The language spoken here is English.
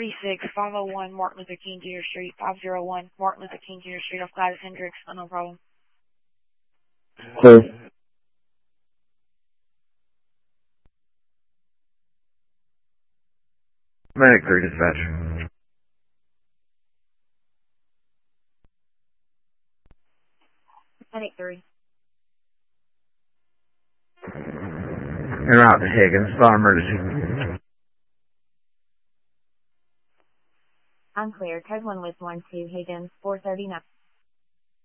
46, 501 Martin Luther King Jr. Street, 501 Martin Luther King Jr. Street, off Gladys Hendricks. No problem. Clear. Medic 3 dispatch. Medic 3. En route to Higgins. Thought emergency. Unclear. Code 1 with 12 Higgins, 439.